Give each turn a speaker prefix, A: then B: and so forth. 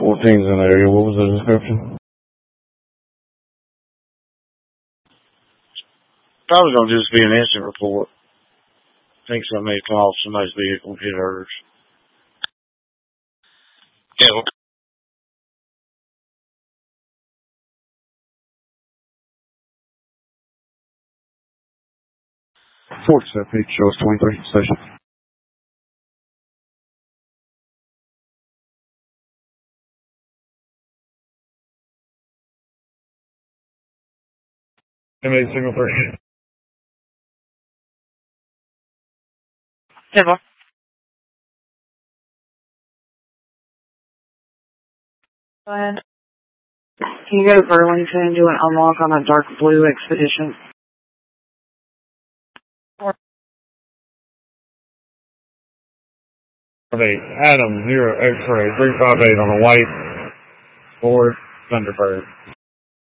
A: 14's in the area. What was the description? Probably going to just be an incident report. I think somebody come off somebody's vehicle and hit hers. Yeah. Fort South Peak shows 23 station. M8 signal 3.
B: 10-4. Go ahead. Can you go to Burlington and do an unlock on a dark blue Expedition?
A: Adam 0 X-ray 358 on a white Ford Thunderbird.